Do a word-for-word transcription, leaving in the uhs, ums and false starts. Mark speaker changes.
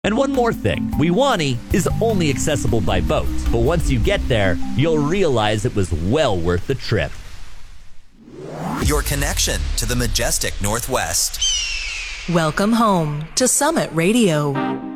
Speaker 1: And one more thing, Wewanee is only accessible by boat, but once you get there, you'll realize it was well worth the trip.
Speaker 2: Your connection to the majestic Northwest.
Speaker 3: Welcome home to Summit Radio.